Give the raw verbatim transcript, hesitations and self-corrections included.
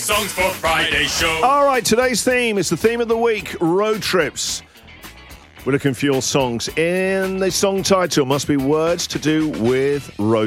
songs for Friday's show. All right, today's theme is the theme of the week, road trips. We're looking for your songs. In the song title must be words to do with road